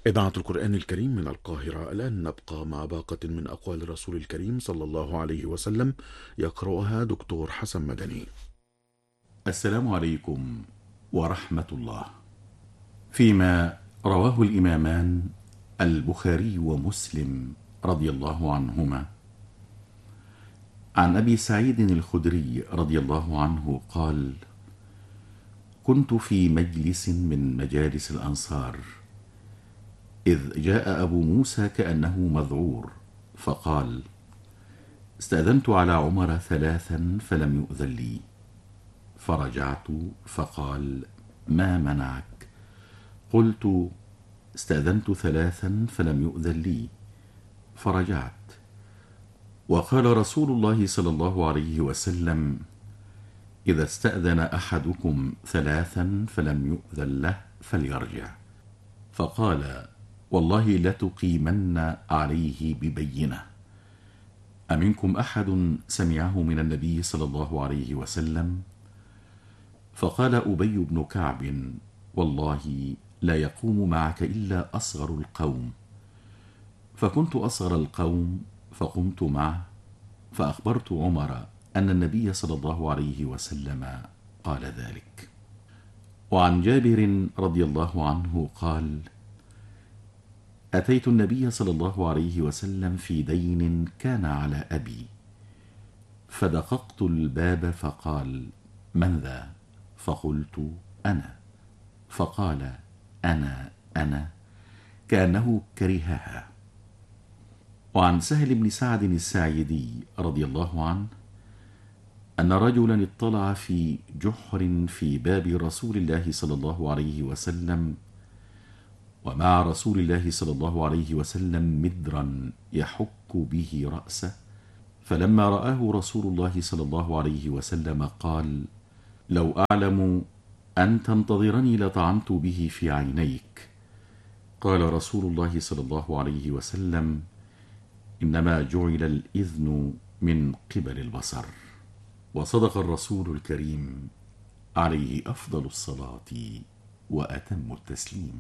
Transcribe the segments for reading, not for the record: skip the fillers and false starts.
إذاعة القرآن الكريم من القاهرة. الآن نبقى مع باقة من أقوال الرسول الكريم صلى الله عليه وسلم، يقرأها دكتور حسن مدني. السلام عليكم ورحمة الله. فيما رواه الإمامان البخاري ومسلم رضي الله عنهما عن أبي سعيد الخدري رضي الله عنه قال: كنت في مجلس من مجالس الأنصار، إذ جاء أبو موسى كأنه مذعور، فقال: استأذنت على عمر 3 فلم يؤذن لي، فرجعت فقال: ما منعك؟ قلت: استأذنت 3 فلم يؤذن لي، فرجعت. وقال رسول الله صلى الله عليه وسلم: إذا استأذن أحدكم 3 فلم يؤذن له فليرجع. فقال: والله لتقيمن عليه ببينة. أمنكم أحد سمعه من النبي صلى الله عليه وسلم؟ فقال أبي بن كعب: والله لا يقوم معك إلا أصغر القوم. فكنت أصغر القوم فقمت معه، فأخبرت عمر أن النبي صلى الله عليه وسلم قال ذلك. وعن جابر رضي الله عنه قال: أتيت النبي صلى الله عليه وسلم في دين كان على أبي، فدققت الباب فقال: من ذا؟ فقلت: أنا. فقال: أنا كأنه كرهها. وعن سهل بن سعد الساعدي رضي الله عنه أن رجلا اطلع في جحر في باب رسول الله صلى الله عليه وسلم، ومع رسول الله صلى الله عليه وسلم مدرا يحك به رأسه، فلما رآه رسول الله صلى الله عليه وسلم قال: لو أعلم أن تنتظرني لطعنت به في عينيك. قال رسول الله صلى الله عليه وسلم: إنما جعل الإذن من قبل البصر. وصدق الرسول الكريم عليه أفضل الصلاة وأتم التسليم.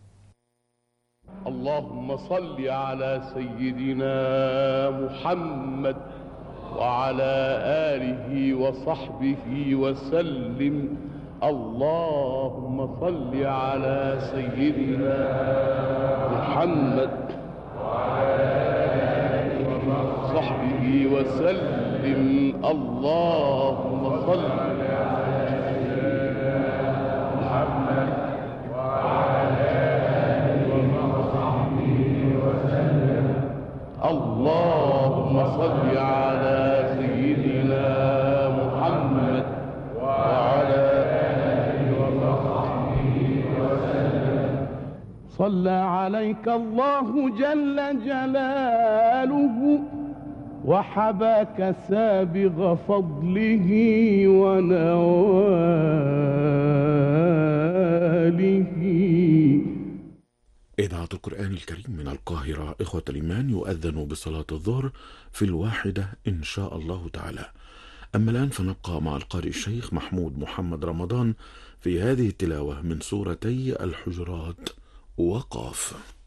اللهم صل على سيدنا محمد وعلى آله وصحبه وسلم. اللهم صل على سيدنا محمد وعلى آله وصحبه وسلم. اللهم صل على سيدنا محمد وعلى آله وصحبه وسلم. اللهم صل على سيدنا محمد وعلى آله وصحبه وسلم. صلى عليك الله جل جلاله، وحباك سابغ فضله ونواله. إذاعة القرآن الكريم من القاهرة. إخوة الإيمان، يؤذن بصلاة الظهر في 1 إن شاء الله تعالى. أما الآن فنبقى مع القارئ الشيخ محمود محمد رمضان في هذه التلاوة من سورتي الحجرات وقاف.